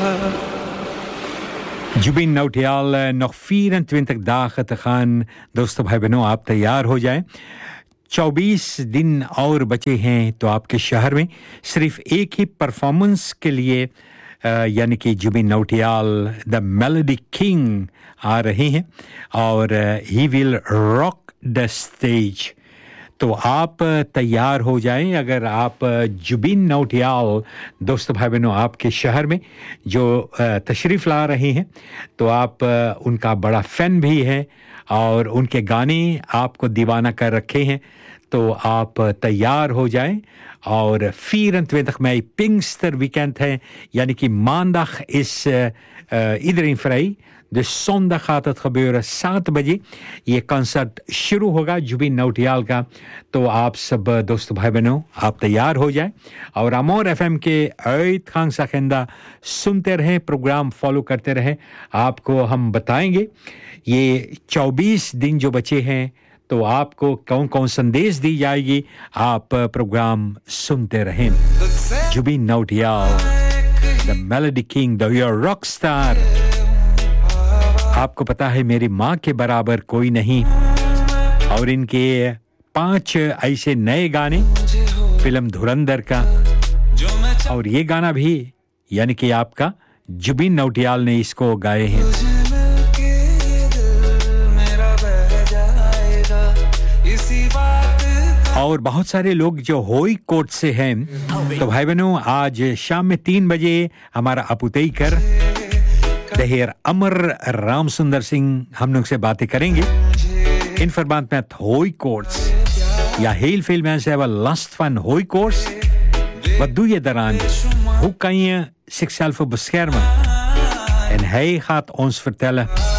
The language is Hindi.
Jubin Nautiyal nog 24 dagen te gaan दोस्तों भाई बहनों आप तैयार हो जाएं 24 दिन और बचे हैं तो आपके शहर में सिर्फ एक ही परफॉर्मेंस के लिए यानी कि Zubin Nautiyal the melody king आ रहे हैं और he will rock the stage तो आप तैयार हो जाएं अगर आप जुबिन नौटियाल दोस्तों भाई बहनों आपके शहर में जो तशरीफ ला रहे हैं तो आप उनका बड़ा फैन भी है और उनके गाने आपको दीवाना कर रखे हैं तो आप तैयार हो जाएं और 24 mei Pinksterweekend है यानी कि maandag is iedereen vrij dus zondag gaat het gebeuren 7 बजे ये कंसर्ट शुरू होगा जुबिन नौटियाल का तो आप सब दोस्तों भाई बहनों आप तैयार हो जाएं और अमोर एफएम के uitgangsagenda सुनते रहें प्रोग्राम फॉलो करते रहें आपको हम बताएंगे ये 24 दिन जो बचे हैं तो आपको कौन-कौन संदेश दी जाएगी आप प्रोग्राम सुनते रहें Zubin Nautiyal the melody king the your rock star आपको पता है मेरी मां के बराबर कोई नहीं और इनके 5 ऐसे नए गाने फिल्म धुरंधर का और ये गाना भी यानी कि आपका जुबिन नौटियाल ने इसको गाए हैं और बहुत सारे लोग जो होई कोट से हैं तो भाई बहनों आज शाम में 3 बजे हमारा अपुतेईकर दहेर अमर राम सुंदर सिंह हम लोग से बातें करेंगे in verband met hooikoorts. Ja, heel veel mensen hebben last van hooikoorts. Wat doe je daaraan? Hoe kan je zichzelf beschermen? En hij gaat ons vertellen